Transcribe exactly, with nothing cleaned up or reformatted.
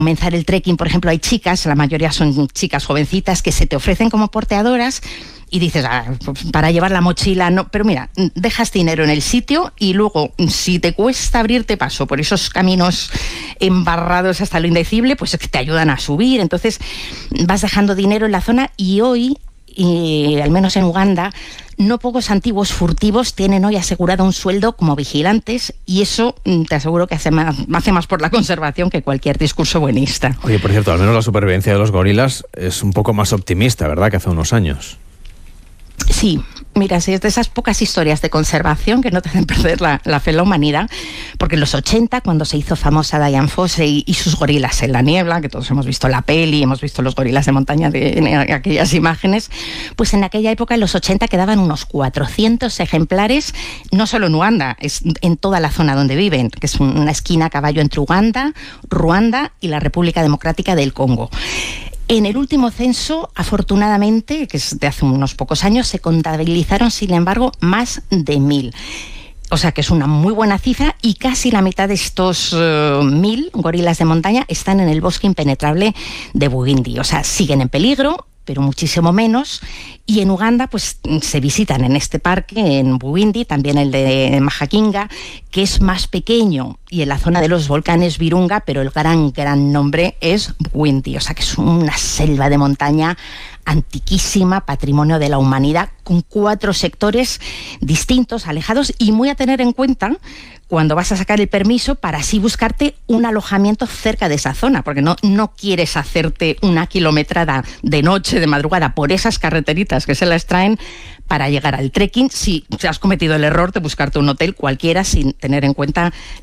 comenzar el trekking, por ejemplo, hay chicas, la mayoría son chicas jovencitas, que se te ofrecen como porteadoras y dices, ah, para llevar la mochila, no, pero mira, dejas dinero en el sitio y luego, si te cuesta abrirte paso por esos caminos embarrados hasta lo indecible, pues te ayudan a subir, entonces vas dejando dinero en la zona. Y hoy, y al menos en Uganda, no pocos antiguos furtivos tienen hoy asegurado un sueldo como vigilantes, y eso te aseguro que hace más, hace más por la conservación que cualquier discurso buenista. Oye, por cierto, al menos la supervivencia de los gorilas es un poco más optimista, ¿verdad?, que hace unos años. Sí, mira, si es de esas pocas historias de conservación que no te hacen perder la, la fe en la humanidad, porque en los ochenta, cuando se hizo famosa Dian Fossey y sus gorilas en la niebla, que todos hemos visto la peli, hemos visto los gorilas de montaña de, en aquellas imágenes, pues en aquella época, en los ochenta, quedaban unos cuatrocientos ejemplares, no solo en Uganda, es en toda la zona donde viven, que es una esquina a caballo entre Uganda, Ruanda y la República Democrática del Congo. En el último censo, afortunadamente, que es de hace unos pocos años, se contabilizaron, sin embargo, más de mil. O sea que es una muy buena cifra, y casi la mitad de estos uh, mil gorilas de montaña están en el bosque impenetrable de Bugindi. O sea, siguen en peligro, pero muchísimo menos. Y en Uganda, pues se visitan en este parque, en Bugindi, también el de Mahajinga, que es más pequeño, y en la zona de los volcanes Virunga, pero el gran, gran nombre es Bugindi. O sea que es una selva de montaña antiquísima, patrimonio de la humanidad, con cuatro sectores distintos, alejados, y muy a tener en cuenta cuando vas a sacar el permiso, para así buscarte un alojamiento cerca de esa zona, porque no, no quieres hacerte una kilometrada de noche, de madrugada, por esas carreteritas que se las traen para llegar al trekking, si has cometido el error de buscarte un hotel cualquiera sin tener en cuenta